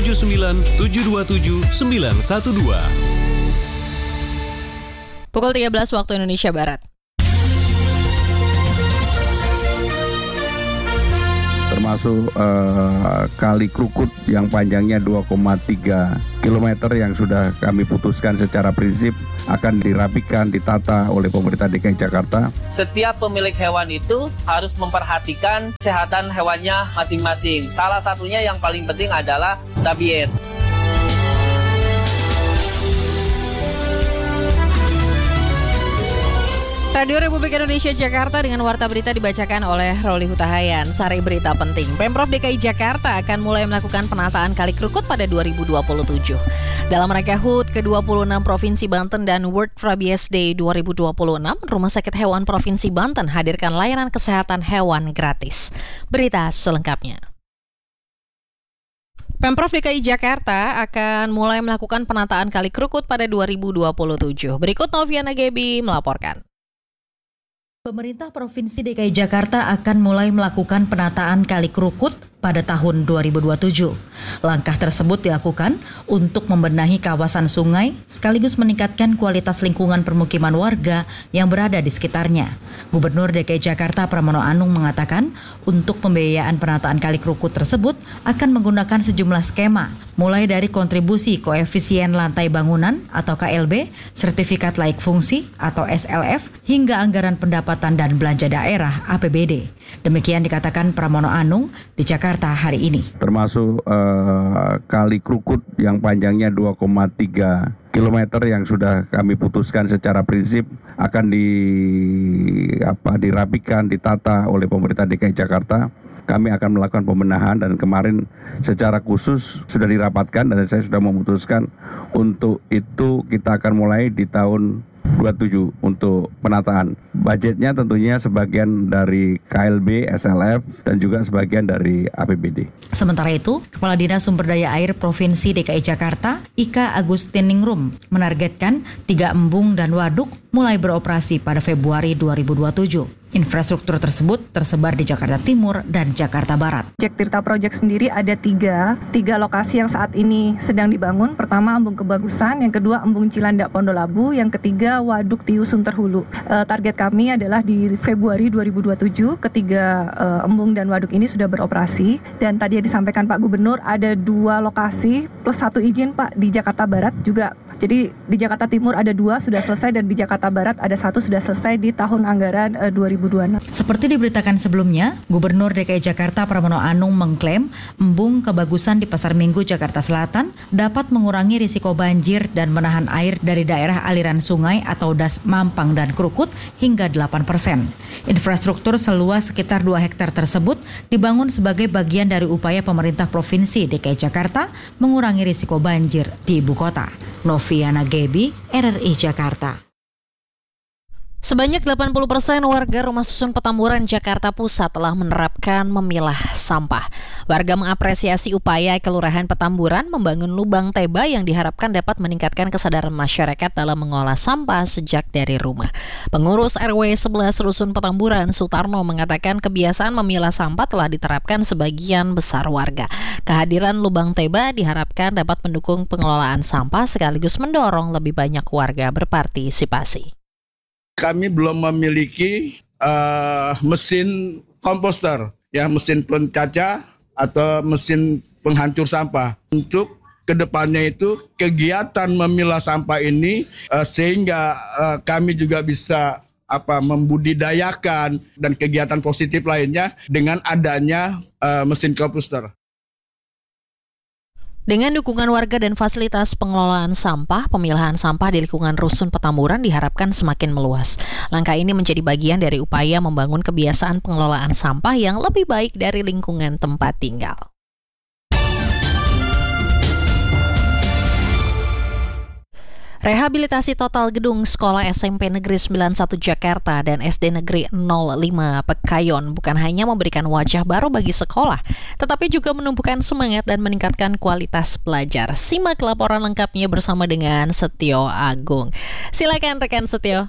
79 727 912. Pukul 13 waktu Indonesia Barat. Termasuk Kali Krukut yang panjangnya 2,3 km yang sudah kami putuskan secara prinsip akan dirapikan, ditata oleh pemerintah DKI Jakarta. Setiap pemilik hewan itu harus memperhatikan kesehatan hewannya masing-masing. Salah satunya yang paling penting adalah rabies. Radio Republik Indonesia Jakarta dengan warta berita dibacakan oleh Roli Hutahayan. Sari berita penting. Pemprov DKI Jakarta akan mulai melakukan penataan Kali Krukut pada 2027. Dalam rangka HUT ke-26 Provinsi Banten dan World Rabies Day 2026, Rumah Sakit Hewan Provinsi Banten hadirkan layanan kesehatan hewan gratis. Berita selengkapnya. Pemprov DKI Jakarta akan mulai melakukan penataan Kali Krukut pada 2027. Berikut Noviana Gebi melaporkan. Pemerintah Provinsi DKI Jakarta akan mulai melakukan penataan Kali Krukut pada tahun 2027. Langkah tersebut dilakukan untuk membenahi kawasan sungai sekaligus meningkatkan kualitas lingkungan permukiman warga yang berada di sekitarnya. Gubernur DKI Jakarta Pramono Anung mengatakan untuk pembiayaan penataan Kali Krukut tersebut akan menggunakan sejumlah skema, mulai dari kontribusi koefisien lantai bangunan atau KLB, sertifikat laik fungsi atau SLF, hingga anggaran pendapatan dan belanja daerah APBD. Demikian dikatakan Pramono Anung di Jakarta hari ini. Termasuk Kali Krukut yang panjangnya 2,3 km yang sudah kami putuskan secara prinsip akan dirapikan, ditata oleh pemerintah DKI Jakarta. Kami akan melakukan pembenahan dan kemarin secara khusus sudah dirapatkan dan saya sudah memutuskan untuk itu kita akan mulai di tahun 27 untuk penataan. Budgetnya tentunya sebagian dari KLB, SLF, dan juga sebagian dari APBD. Sementara itu, Kepala Dinas Sumber Daya Air Provinsi DKI Jakarta, Ika Agustiningrum, menargetkan 3 embung dan waduk mulai beroperasi pada Februari 2027. Infrastruktur tersebut tersebar di Jakarta Timur dan Jakarta Barat. Project Tirta Project sendiri ada tiga lokasi yang saat ini sedang dibangun. Pertama Embung Kebagusan, yang kedua Embung Cilandak Pondolabu, yang ketiga Waduk Tiu Sunterhulu. Target kami adalah di Februari 2027 ketiga embung dan waduk ini sudah beroperasi. Dan tadi disampaikan Pak Gubernur ada 2 lokasi plus 1 izin Pak di Jakarta Barat juga. Jadi di Jakarta Timur ada 2 sudah selesai dan di Jakarta Barat ada 1 sudah selesai di tahun anggaran 2026. Seperti diberitakan sebelumnya, Gubernur DKI Jakarta Pramono Anung mengklaim embung Kebagusan di Pasar Minggu Jakarta Selatan dapat mengurangi risiko banjir dan menahan air dari daerah aliran sungai atau das Mampang dan Krukut hingga 8%. Infrastruktur seluas sekitar 2 hektar tersebut dibangun sebagai bagian dari upaya pemerintah Provinsi DKI Jakarta mengurangi risiko banjir di ibu kota. Noviana Gebi, RRI Jakarta. Sebanyak 80% warga Rumah Susun Petamburan, Jakarta Pusat telah menerapkan memilah sampah. Warga mengapresiasi upaya Kelurahan Petamburan membangun lubang teba yang diharapkan dapat meningkatkan kesadaran masyarakat dalam mengolah sampah sejak dari rumah. Pengurus RW 11 Rusun Petamburan, Sutarno, mengatakan kebiasaan memilah sampah telah diterapkan sebagian besar warga. Kehadiran lubang teba diharapkan dapat mendukung pengelolaan sampah sekaligus mendorong lebih banyak warga berpartisipasi. Kami belum memiliki mesin komposter, ya, mesin pencacah atau mesin penghancur sampah. Untuk kedepannya itu kegiatan memilah sampah ini sehingga kami juga bisa membudidayakan dan kegiatan positif lainnya dengan adanya mesin komposter. Dengan dukungan warga dan fasilitas pengelolaan sampah, pemilahan sampah di lingkungan Rusun Petamburan diharapkan semakin meluas. Langkah ini menjadi bagian dari upaya membangun kebiasaan pengelolaan sampah yang lebih baik dari lingkungan tempat tinggal. Rehabilitasi total gedung sekolah SMP Negeri 91 Jakarta dan SD Negeri 05 Pekayon bukan hanya memberikan wajah baru bagi sekolah, tetapi juga menumbuhkan semangat dan meningkatkan kualitas belajar. Simak laporan lengkapnya bersama dengan Setio Agung. Silakan rekan Setio.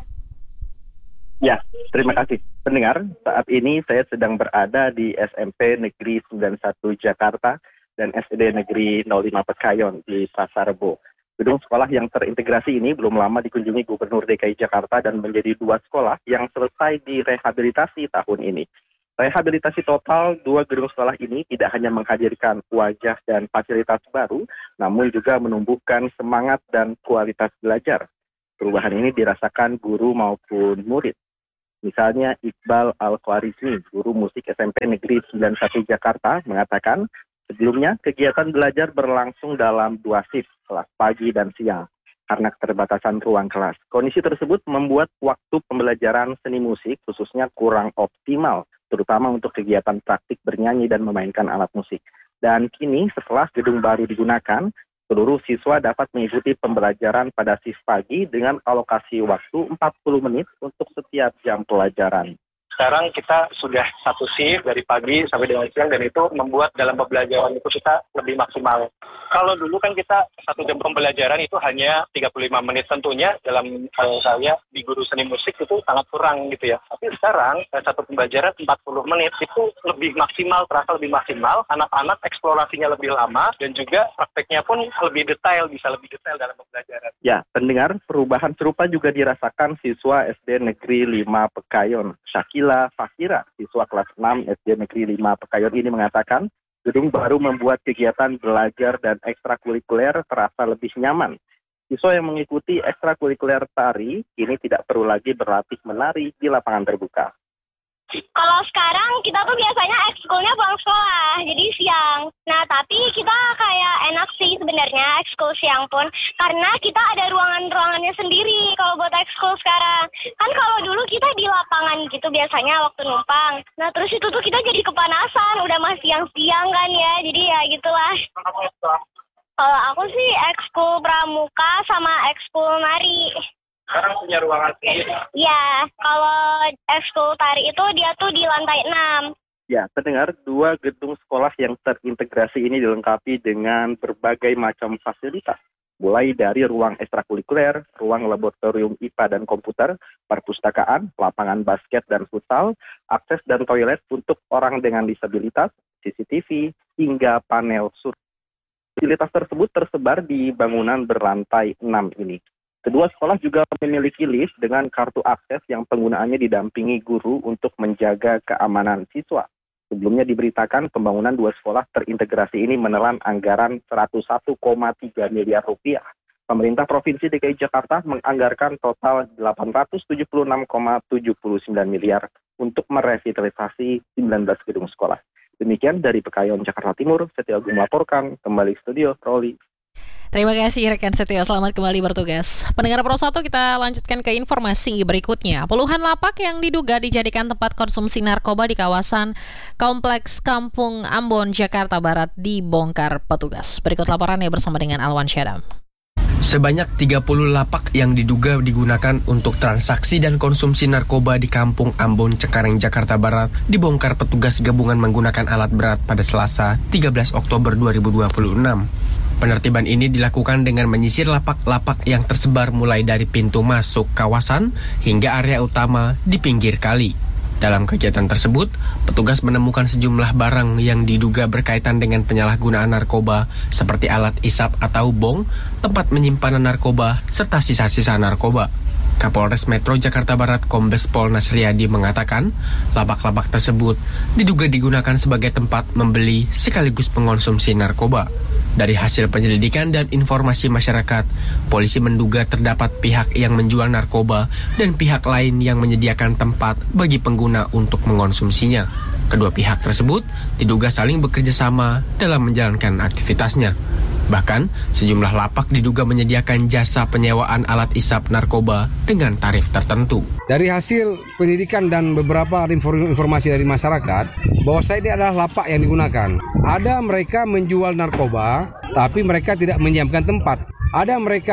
Ya, terima kasih. Pendengar, saat ini saya sedang berada di SMP Negeri 91 Jakarta dan SD Negeri 05 Pekayon di Pasar Rebo. Gedung sekolah yang terintegrasi ini belum lama dikunjungi Gubernur DKI Jakarta dan menjadi 2 sekolah yang selesai direhabilitasi tahun ini. Rehabilitasi total 2 gedung sekolah ini tidak hanya menghadirkan wajah dan fasilitas baru, namun juga menumbuhkan semangat dan kualitas belajar. Perubahan ini dirasakan guru maupun murid. Misalnya Iqbal Al-Khwarizmi, guru musik SMP Negeri 91 Jakarta, mengatakan sebelumnya kegiatan belajar berlangsung dalam 2 shift, kelas pagi dan siang, karena keterbatasan ruang kelas. Kondisi tersebut membuat waktu pembelajaran seni musik khususnya kurang optimal, terutama untuk kegiatan praktik bernyanyi dan memainkan alat musik. Dan kini setelah gedung baru digunakan, seluruh siswa dapat mengikuti pembelajaran pada shift pagi dengan alokasi waktu 40 menit untuk setiap jam pelajaran. Sekarang kita sudah 1 shift dari pagi sampai dengan siang dan itu membuat dalam pembelajaran itu kita lebih maksimal. Kalau dulu kan kita 1 jam pembelajaran itu hanya 35 menit, tentunya dalam saya di guru seni musik itu sangat kurang gitu ya. Tapi sekarang 1 pembelajaran 40 menit itu lebih maksimal, terasa lebih maksimal. Anak-anak eksplorasinya lebih lama dan juga prakteknya pun lebih detail, bisa lebih detail dalam pembelajaran. Ya, pendengar, perubahan serupa juga dirasakan siswa SD Negeri 5 Pekayon. Syakila Fakira, siswa kelas 6 SD Negeri 5 Pekayon ini mengatakan, gedung baru membuat kegiatan belajar dan ekstrakurikuler terasa lebih nyaman. Siswa yang mengikuti ekstrakurikuler tari kini tidak perlu lagi berlatih menari di lapangan terbuka. Kalau sekarang kita tuh biasanya ekskulnya pulang sekolah, jadi siang. Nah, tapi kita kayak enak sih sebenarnya ekskul siang pun, karena kita ada ruangan-ruangannya sendiri kalau buat ekskul sekarang. Kan kalau dulu kita di lapangan gitu biasanya waktu numpang. Nah, terus itu tuh kita jadi kepanasan, udah masih siang-siang kan ya, jadi ya gitulah. Kalau aku sih ekskul pramuka sama ekskul nari. Sekarang punya ruangan sendiri. Ya, kalau ekskul tari itu dia tuh di lantai 6. Ya, terdengar 2 gedung sekolah yang terintegrasi ini dilengkapi dengan berbagai macam fasilitas. Mulai dari ruang ekstrakurikuler, ruang laboratorium IPA dan komputer, perpustakaan, lapangan basket dan futsal, akses dan toilet untuk orang dengan disabilitas, CCTV, hingga panel surya. Fasilitas tersebut tersebar di bangunan berlantai 6 ini. Kedua sekolah juga memiliki lift dengan kartu akses yang penggunaannya didampingi guru untuk menjaga keamanan siswa. Sebelumnya diberitakan pembangunan 2 sekolah terintegrasi ini menelan anggaran 101,3 miliar rupiah. Pemerintah Provinsi DKI Jakarta menganggarkan total 876,79 miliar untuk merevitalisasi 19 gedung sekolah. Demikian dari Pekayon, Jakarta Timur, Setia Agung melaporkan, kembali studio, Roli. Terima kasih rekan Setio, selamat kembali bertugas. Pendengar Pro 1, kita lanjutkan ke informasi berikutnya. Puluhan lapak yang diduga dijadikan tempat konsumsi narkoba di kawasan Kompleks Kampung Ambon, Jakarta Barat dibongkar petugas. Berikut laporannya bersama dengan Alwan Syadam. Sebanyak 30 lapak yang diduga digunakan untuk transaksi dan konsumsi narkoba di Kampung Ambon, Cengkareng, Jakarta Barat dibongkar petugas gabungan menggunakan alat berat pada Selasa 13 Oktober 2026. Penertiban ini dilakukan dengan menyisir lapak-lapak yang tersebar mulai dari pintu masuk kawasan hingga area utama di pinggir kali. Dalam kegiatan tersebut, petugas menemukan sejumlah barang yang diduga berkaitan dengan penyalahgunaan narkoba seperti alat isap atau bong, tempat penyimpanan narkoba, serta sisa-sisa narkoba. Kapolres Metro Jakarta Barat Kombes Pol Nasriadi mengatakan, lapak-lapak tersebut diduga digunakan sebagai tempat membeli sekaligus mengonsumsi narkoba. Dari hasil penyelidikan dan informasi masyarakat, polisi menduga terdapat pihak yang menjual narkoba dan pihak lain yang menyediakan tempat bagi pengguna untuk mengonsumsinya. Kedua pihak tersebut diduga saling bekerja sama dalam menjalankan aktivitasnya. Bahkan, sejumlah lapak diduga menyediakan jasa penyewaan alat isap narkoba dengan tarif tertentu. Dari hasil penyidikan dan beberapa informasi dari masyarakat, bahwa ini adalah lapak yang digunakan. Ada mereka menjual narkoba, tapi mereka tidak menyiapkan tempat. Ada mereka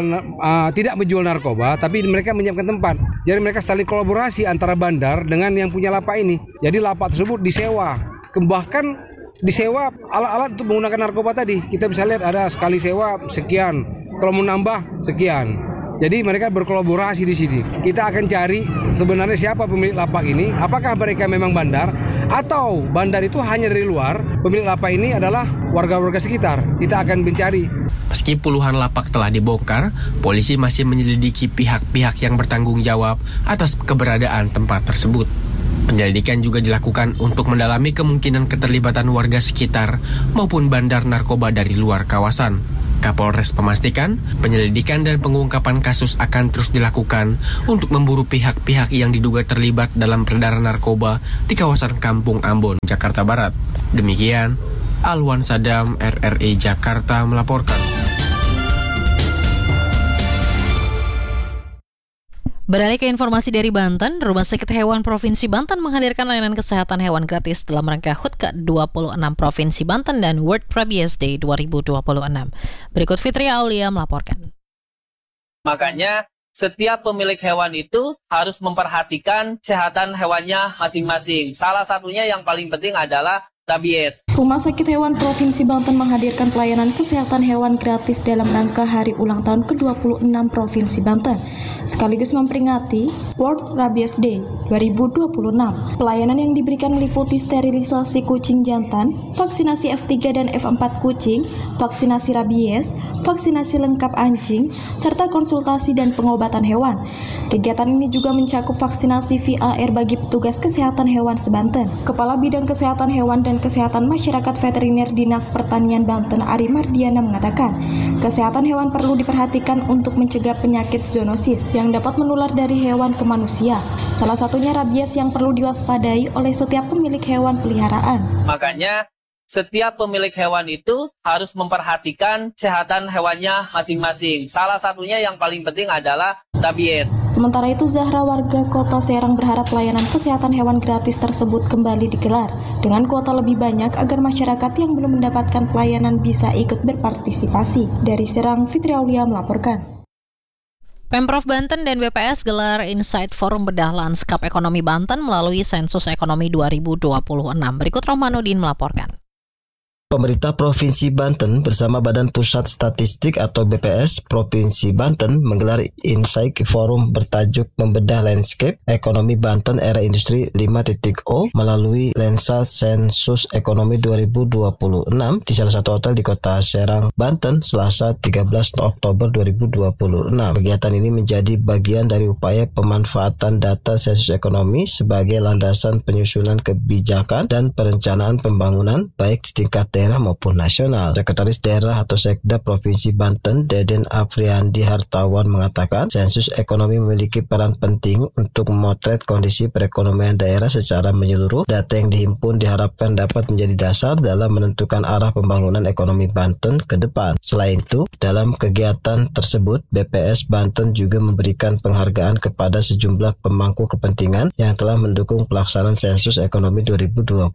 tidak menjual narkoba, tapi mereka menyiapkan tempat. Jadi mereka saling kolaborasi antara bandar dengan yang punya lapak ini. Jadi lapak tersebut disewa. Bahkan disewa alat-alat untuk menggunakan narkoba tadi. Kita bisa lihat ada sekali sewa sekian, kalau mau nambah sekian. Jadi mereka berkolaborasi di sini. Kita akan cari sebenarnya siapa pemilik lapak ini. Apakah mereka memang bandar atau bandar itu hanya dari luar. Pemilik lapak ini adalah warga-warga sekitar. Kita akan mencari. Meski puluhan lapak telah dibongkar, polisi masih menyelidiki pihak-pihak yang bertanggung jawab atas keberadaan tempat tersebut. Penyelidikan juga dilakukan untuk mendalami kemungkinan keterlibatan warga sekitar maupun bandar narkoba dari luar kawasan. Kapolres memastikan penyelidikan dan pengungkapan kasus akan terus dilakukan untuk memburu pihak-pihak yang diduga terlibat dalam peredaran narkoba di kawasan Kampung Ambon, Jakarta Barat. Demikian, Alwan Sadam, RRI Jakarta melaporkan. Beralih ke informasi dari Banten, Rumah Sakit Hewan Provinsi Banten menghadirkan layanan kesehatan hewan gratis dalam rangka HUT ke-26 Provinsi Banten dan World Rabies Day 2026. Berikut Fitri Aulia melaporkan. Makanya setiap pemilik hewan itu harus memperhatikan kesehatan hewannya masing-masing. Salah satunya yang paling penting adalah rabies. Rumah Sakit Hewan Provinsi Banten menghadirkan pelayanan kesehatan hewan gratis dalam rangka hari ulang tahun ke-26 Provinsi Banten, sekaligus memperingati World Rabies Day 2026. Pelayanan yang diberikan meliputi sterilisasi kucing jantan, vaksinasi F3 dan F4 kucing, vaksinasi rabies, vaksinasi lengkap anjing, serta konsultasi dan pengobatan hewan. Kegiatan ini juga mencakup vaksinasi VAR bagi petugas kesehatan hewan sebanten. Kepala Bidang Kesehatan Hewan dan Kesehatan Masyarakat Veteriner Dinas Pertanian Banten Ari Mardiana mengatakan, kesehatan hewan perlu diperhatikan untuk mencegah penyakit zoonosis yang dapat menular dari hewan ke manusia. Salah satunya rabies yang perlu diwaspadai oleh setiap pemilik hewan peliharaan. Makanya setiap pemilik hewan itu harus memperhatikan kesehatan hewannya masing-masing. Salah satunya yang paling penting adalah rabies. Sementara itu, Zahra warga Kota Serang berharap pelayanan kesehatan hewan gratis tersebut kembali digelar dengan kuota lebih banyak agar masyarakat yang belum mendapatkan pelayanan bisa ikut berpartisipasi. Dari Serang, Fitri Aulia melaporkan. Pemprov Banten dan BPS gelar Insight Forum Bedah Lanskap Ekonomi Banten melalui Sensus Ekonomi 2026. Berikut Romanudin melaporkan. Pemerintah Provinsi Banten bersama Badan Pusat Statistik atau BPS Provinsi Banten menggelar Insight Forum bertajuk Membedah Landscape Ekonomi Banten Era Industri 5.0 melalui lensa Sensus Ekonomi 2026 di salah satu hotel di Kota Serang, Banten, Selasa 13 Oktober 2026. Kegiatan ini menjadi bagian dari upaya pemanfaatan data sensus ekonomi sebagai landasan penyusunan kebijakan dan perencanaan pembangunan baik di tingkat daerah maupun nasional. Sekretaris Daerah atau Sekda Provinsi Banten, Deden Afriandi Hartawan mengatakan, sensus ekonomi memiliki peran penting untuk memotret kondisi perekonomian daerah secara menyeluruh. Data yang dihimpun diharapkan dapat menjadi dasar dalam menentukan arah pembangunan ekonomi Banten ke depan. Selain itu, dalam kegiatan tersebut, BPS Banten juga memberikan penghargaan kepada sejumlah pemangku kepentingan yang telah mendukung pelaksanaan sensus ekonomi 2026.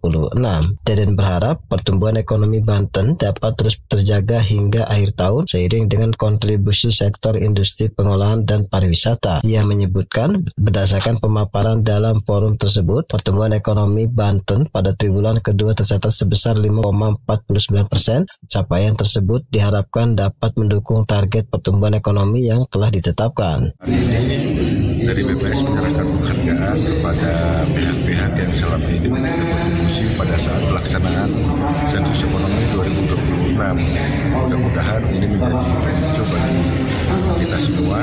Deden berharap pertumbuhan ekonomi Banten dapat terus terjaga hingga akhir tahun seiring dengan kontribusi sektor industri pengolahan dan pariwisata. Ia menyebutkan berdasarkan pemaparan dalam forum tersebut, pertumbuhan ekonomi Banten pada triwulan kedua tercatat sebesar 5,49%. Capaian tersebut diharapkan dapat mendukung target pertumbuhan ekonomi yang telah ditetapkan. Hari ini dari BPS menyerahkan penghargaan kepada pihak-pihak yang selama ini berkontribusi pada saat pelaksanaan sensus ekonomi 2026. Mudah-mudahan ini menjadi contoh bagi kita semua,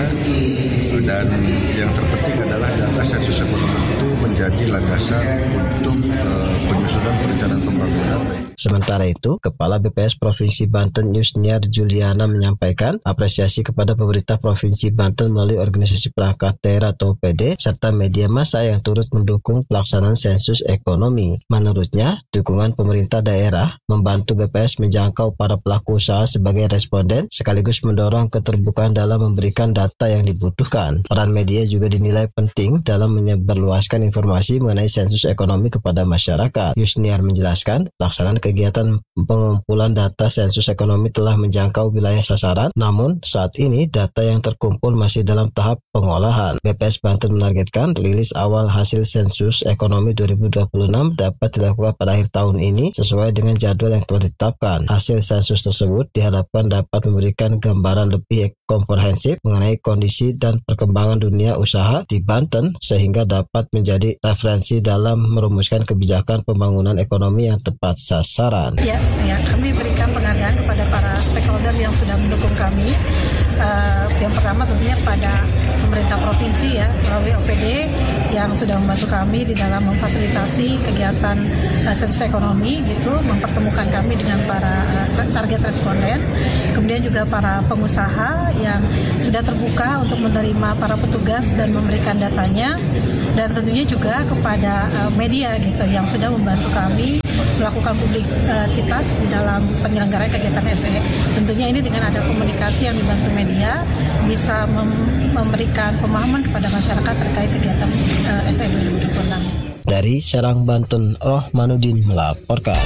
dan yang terpenting adalah data sensus ekonomi itu menjadi landasan untuk penyusunan perencanaan pembangunan. Sementara itu, Kepala BPS Provinsi Banten Yusniar Juliana menyampaikan apresiasi kepada pemerintah Provinsi Banten melalui organisasi perangkat daerah atau OPD serta media massa yang turut mendukung pelaksanaan sensus ekonomi. Menurutnya, dukungan pemerintah daerah membantu BPS menjangkau para pelaku usaha sebagai responden sekaligus mendorong keterbukaan dalam memberikan data yang dibutuhkan. Peran media juga dinilai penting dalam menyebarluaskan informasi mengenai sensus ekonomi kepada masyarakat. Yusniar menjelaskan, pelaksanaan kegiatan pengumpulan data sensus ekonomi telah menjangkau wilayah sasaran, namun saat ini data yang terkumpul masih dalam tahap pengolahan. BPS Banten menargetkan rilis awal hasil sensus ekonomi 2026 dapat dilakukan pada akhir tahun ini sesuai dengan jadwal yang telah ditetapkan. Hasil sensus tersebut diharapkan dapat memberikan gambaran lebih komprehensif mengenai kondisi dan perkembangan dunia usaha di Banten sehingga dapat menjadi referensi dalam merumuskan kebijakan pembangunan ekonomi yang tepat sasaran. Ya, kami berikan penghargaan kepada para stakeholder yang sudah mendukung kami. Yang pertama tentunya pada pemerintah provinsi melalui OPD yang sudah membantu kami di dalam memfasilitasi kegiatan sensus ekonomi mempertemukan kami dengan para target responden. Kemudian juga para pengusaha yang sudah terbuka untuk menerima para petugas dan memberikan datanya, dan tentunya juga kepada media yang sudah membantu kami melakukan publisitas di dalam penyelenggaraan kegiatan SE. Tentunya ini dengan ada komunikasi yang dibantu media bisa memberikan pemahaman kepada masyarakat terkait kegiatan SE 2026. Dari Serang, Banten, Rohmanuddin melaporkan.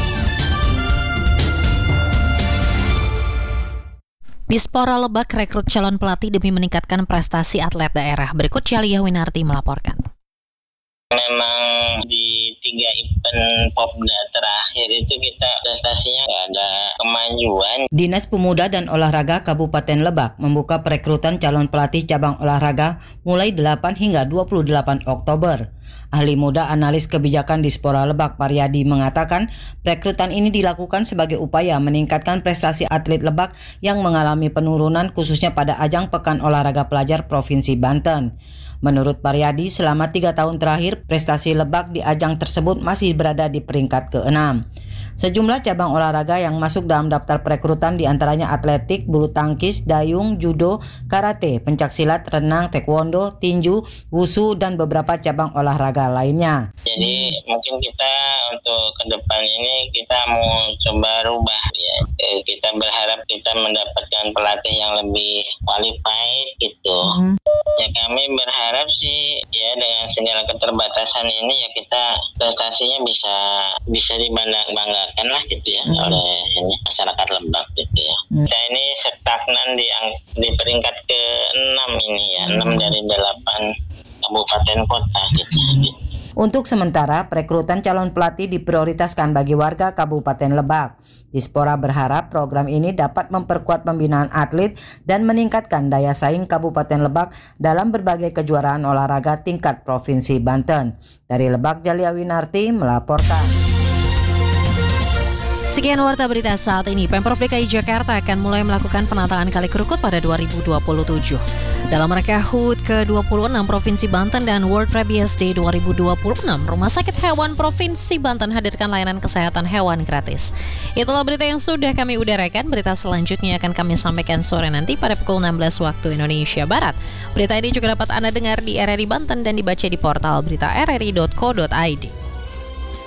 Dispora Lebak rekrut calon pelatih demi meningkatkan prestasi atlet daerah. Berikut Calia Winarti melaporkan. Memang di 3 event Popda terakhir itu kita prestasinya nggak ada kemajuan. Dinas Pemuda dan Olahraga Kabupaten Lebak membuka perekrutan calon pelatih cabang olahraga mulai 8 hingga 28 Oktober. Ahli muda analis kebijakan Dispora Lebak Paryadi mengatakan perekrutan ini dilakukan sebagai upaya meningkatkan prestasi atlet Lebak yang mengalami penurunan khususnya pada ajang Pekan Olahraga Pelajar Provinsi Banten. Menurut Paryadi, selama 3 tahun terakhir, prestasi Lebak di ajang tersebut masih berada di peringkat ke-6. Sejumlah cabang olahraga yang masuk dalam daftar perekrutan diantaranya atletik, bulu tangkis, dayung, judo, karate, pencaksilat, renang, taekwondo, tinju, wusu, dan beberapa cabang olahraga lainnya. Jadi mungkin kita untuk ke depan ini kita mau coba rubah ya. Kita berharap kita mendapatkan pelatih yang lebih qualified gitu. Ya kami berharap sih ya dengan segala keterbatasan ini ya kita prestasinya bisa dibanggakan lah gitu ya oleh ini masyarakat Lebak gitu ya. Kita ini stagnan di peringkat ke-6 ini ya, 6 dari 8 kabupaten kota gitu. Untuk sementara, perekrutan calon pelatih diprioritaskan bagi warga Kabupaten Lebak. Dispora berharap program ini dapat memperkuat pembinaan atlet dan meningkatkan daya saing Kabupaten Lebak dalam berbagai kejuaraan olahraga tingkat Provinsi Banten. Dari Lebak, Jalia Winarti melaporkan. Sekian warta berita saat ini. Pemprov DKI Jakarta akan mulai melakukan penataan Kali Kerukut pada 2027. Dalam rangka HUT ke-26 Provinsi Banten dan World Rabies Day 2026, Rumah Sakit Hewan Provinsi Banten hadirkan layanan kesehatan hewan gratis. Itulah berita yang sudah kami udarakan. Berita selanjutnya akan kami sampaikan sore nanti pada pukul 16 waktu Indonesia Barat. Berita ini juga dapat Anda dengar di RRI Banten dan dibaca di portal berita rri.co.id.